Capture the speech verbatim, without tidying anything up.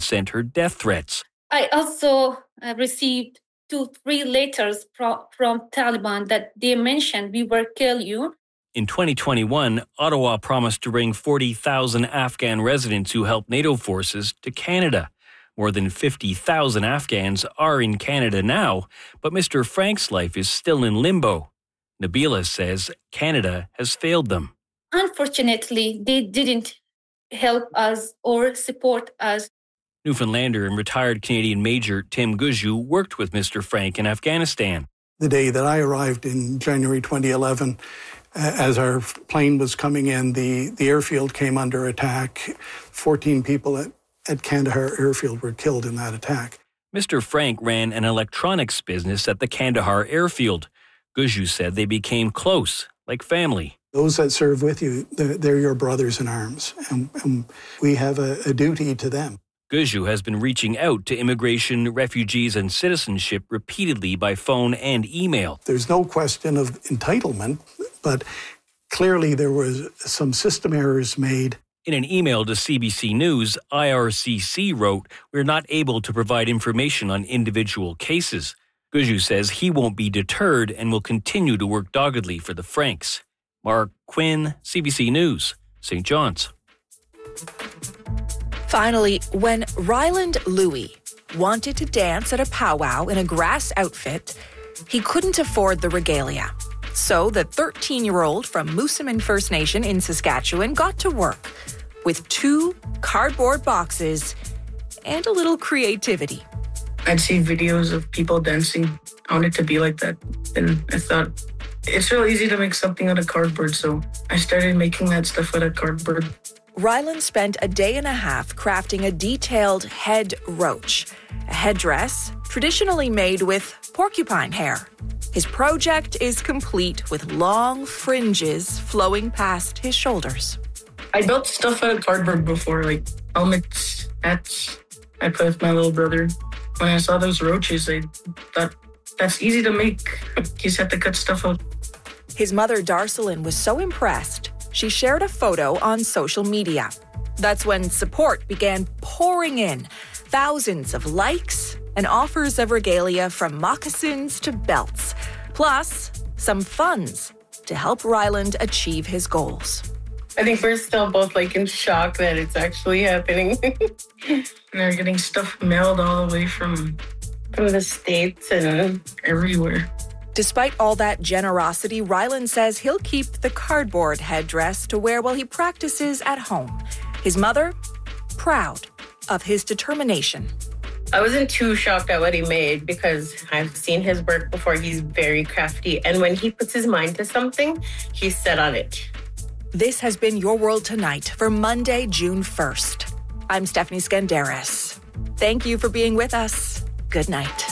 sent her death threats. I also uh, received two, three letters pro- from Taliban that they mentioned we will kill you. In twenty twenty-one, Ottawa promised to bring forty thousand Afghan residents who help NATO forces to Canada. More than fifty thousand Afghans are in Canada now, but Mister Frank's life is still in limbo. Nabila says Canada has failed them. Unfortunately, they didn't help us or support us. Newfoundlander and retired Canadian Major Tim Gushue worked with Mister Frank in Afghanistan. The day that I arrived in January twenty eleven, uh, as our plane was coming in, the, the airfield came under attack. fourteen people at, at Kandahar airfield were killed in that attack. Mister Frank ran an electronics business at the Kandahar airfield. Gushue said they became close, like family. Those that serve with you, they're, they're your brothers in arms, and, and we have a, a duty to them. Gushue has been reaching out to immigration, refugees, and citizenship repeatedly by phone and email. There's no question of entitlement, but clearly there was some system errors made. In an email to C B C News, I R C C wrote, "We're not able to provide information on individual cases." Gushue says he won't be deterred and will continue to work doggedly for the Franks. Mark Quinn, C B C News, Saint John's. Finally, when Ryland Louie wanted to dance at a powwow in a grass outfit, he couldn't afford the regalia. So the thirteen-year-old from Moosomin First Nation in Saskatchewan got to work with two cardboard boxes and a little creativity. I'd see videos of people dancing. I wanted to be like that. And I thought, it's real easy to make something out of cardboard, so I started making that stuff out of cardboard. Ryland spent a day and a half crafting a detailed head roach, a headdress traditionally made with porcupine hair. His project is complete with long fringes flowing past his shoulders. I built stuff out of cardboard before, like helmets, hats. I played with my little brother. When I saw those roaches, I thought, that's easy to make. You just have to cut stuff out. His mother, Darcelyn, was so impressed, she shared a photo on social media. That's when support began pouring in. Thousands of likes and offers of regalia from moccasins to belts. Plus, some funds to help Ryland achieve his goals. I think we're still both like in shock that it's actually happening. And they're getting stuff mailed all the way from, from the States and everywhere. Despite all that generosity, Ryland says he'll keep the cardboard headdress to wear while he practices at home. His mother, proud of his determination. I wasn't too shocked at what he made because I've seen his work before. He's very crafty. And when he puts his mind to something, he's set on it. This has been Your World Tonight for Monday, June first. I'm Stephanie Skandaris. Thank you for being with us. Good night.